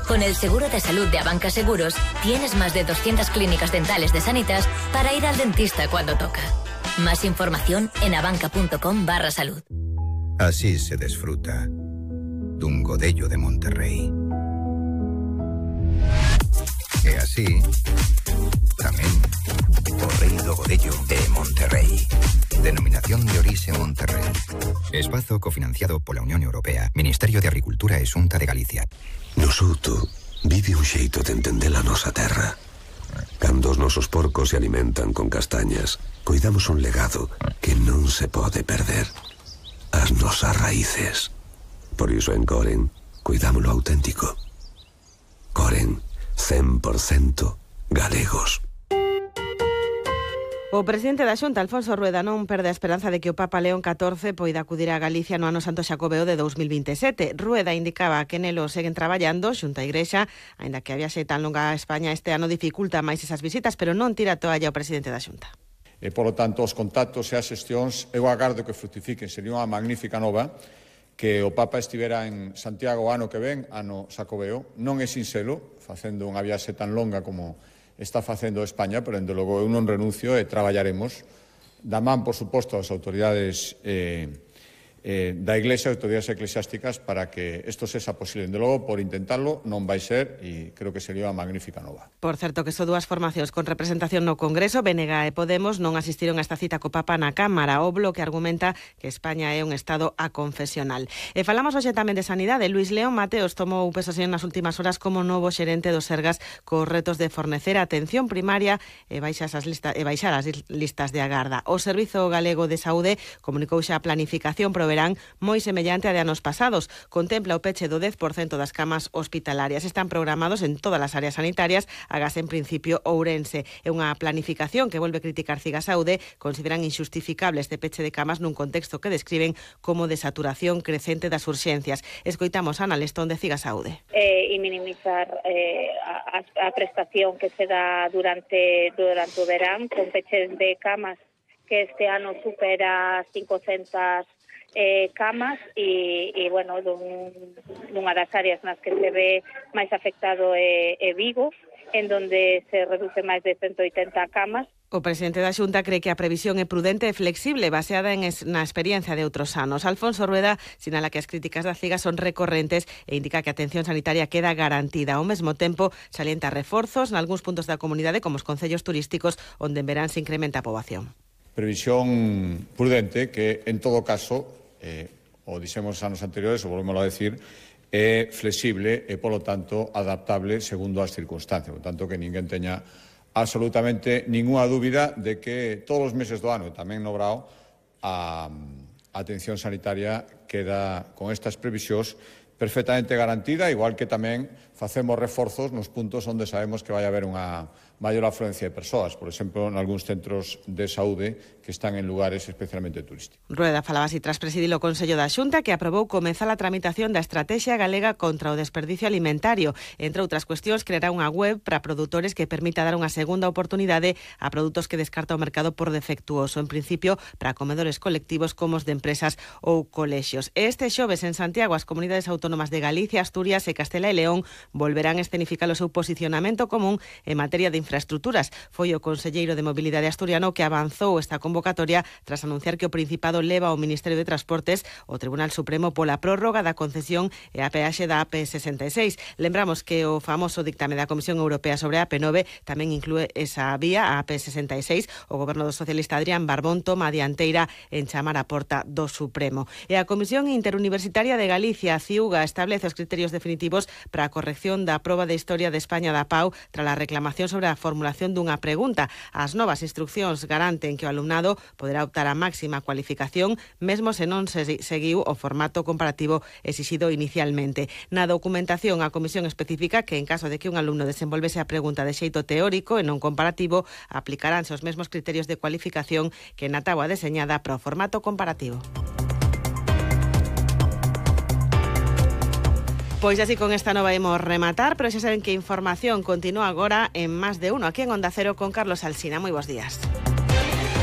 Con el seguro de salud de Abanca Seguros, tienes más de 200 clínicas dentales de Sanitas para ir al dentista cuando toca. Más información en abanca.com/salud. Así se desfruta dun godello de Monterrey. E así, tamén o rei do godello de Monterrey. Denominación de orixe Monterrey. Espazo cofinanciado pola Unión Europea, Ministerio de Agricultura e Xunta de Galicia. No Souto vive un xeito de entender a nosa terra. Cando os nosos porcos se alimentan con castañas, coidamos un legado que non se pode perder. As nosas raíces. Por iso en Coren, cuidámoslo auténtico. Coren, 100% galegos. O presidente da Xunta, Alfonso Rueda, non perde a esperanza de que o Papa León XIV poida acudir a Galicia no ano Santo Xacobeo de 2027. Rueda indicaba que nelo seguen traballando xunta a Igrexa, aínda que a viaxe tan longa a España este ano dificulta máis esas visitas, pero non tira a toalla o presidente da Xunta. E, polo tanto, os contactos e as xestións, eu agardo que frutifiquen. Sería unha magnífica nova que o Papa estivera en Santiago o ano que ven, ano Xacobeo. Non é sinxelo, facendo unha viaxe tan longa como está facendo España, pero, dende logo, eu non renuncio e traballaremos da man, por suposto, as autoridades da Iglesia, autoridades eclesiásticas, para que isto sexa posible. Dende logo, por intentarlo, non vai ser, e creo que sería unha magnífica nova. Por certo, que son dúas formacións con representación no Congreso. BNG e Podemos non asistiron a esta cita co Papa na Cámara. O Bloque argumenta que España é un estado aconfesional. E falamos hoxe tamén de sanidade. Luís León Mateos tomou posesión nas últimas horas como novo xerente do Sergas cos retos de fornecer a atención primaria e baixar as listas de agarda. O Servizo Galego de Saúde comunicou xa a planificación pro verán moi semellante a de anos pasados. Contempla o peche do 10% das camas hospitalarias. Están programados en todas as áreas sanitarias, agás en principio Ourense. É unha planificación que volve criticar Cigasaude. Consideran injustificable este peche de camas nun contexto que describen como de saturación crecente das urxencias. Escoitamos a Ana Lestón de Cigasaude. E minimizar a prestación que se dá durante o verán, con peches de camas que este ano supera 500 camas e bueno, dunha das áreas nas que se ve máis afectado é Vigo, en donde se reduce máis de 180 camas. O presidente da Xunta cree que a previsión é prudente e flexible, baseada na experiencia de outros anos. Alfonso Rueda sinala que as críticas da CIGA son recorrentes e indica que a atención sanitaria queda garantida. Ao mesmo tempo, salienta reforzos nalgúns puntos da comunidade, como os concellos turísticos, onde en verán se incrementa a poboación. Previsión prudente que, en todo caso, o dixemos anos anteriores, o volvemos a decir, é flexible e, polo tanto, adaptable segundo as circunstancias. Por tanto, que ninguén teña absolutamente ninguna dúbida de que todos os meses do ano, e tamén no Brao, a atención sanitaria queda con estas previsións perfectamente garantida, igual que tamén facemos reforzos nos puntos onde sabemos que vai haber unha maior afluencia de persoas, por exemplo, en algúns centros de saúde que están en lugares especialmente turísticos. Rueda falaba así tras presidir o Consello da Xunta, que aprobou comezar a tramitación da Estrategia Galega contra o Desperdicio Alimentario. Entre outras cuestións, creará unha web para produtores que permita dar unha segunda oportunidade a produtos que descarta o mercado por defectuoso, en principio para comedores colectivos como os de empresas ou colexios. Este xoves en Santiago, as comunidades autónomas de Galicia, Asturias e Castela e León volverán a escenificar o seu posicionamento común en materia de infraestructuras. Foi o conselleiro de Mobilidade asturiano que avanzou esta convocatoria tras anunciar que o Principado leva ao Ministerio de Transportes o Tribunal Supremo pola prórroga da concesión e a peaxe da AP66. Lembramos que o famoso dictame da Comisión Europea sobre a AP9 tamén inclúe esa vía, a AP66. O goberno do socialista Adrián Barbón toma a dianteira en chamar a porta do Supremo. E a Comisión Interuniversitaria de Galicia, CIUGA, establece os criterios definitivos para a corrección da proba de Historia de España da PAU tras a reclamación sobre a formulación dunha pregunta. As novas instruccións garanten que o alumnado poderá optar a máxima cualificación, mesmo se non se seguiu o formato comparativo exixido inicialmente. Na documentación, a Comisión especifica que en caso de que un alumno desenvolvese a pregunta de xeito teórico e non comparativo, aplicaránse os mesmos criterios de cualificación que na táboa deseñada para o formato comparativo. Pois así con esta nova imos rematar, pero xa saben que a información continúa agora en Más de Uno, aquí en Onda Cero con Carlos Alsina. Moi bons días.